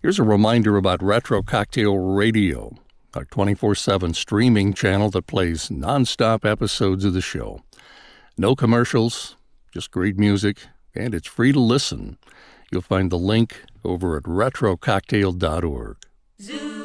Here's a reminder about Retro Cocktail Radio, our 24/7 streaming channel that plays nonstop episodes of the show. No commercials, just great music, and it's free to listen. You'll find the link over at retrococktail.org.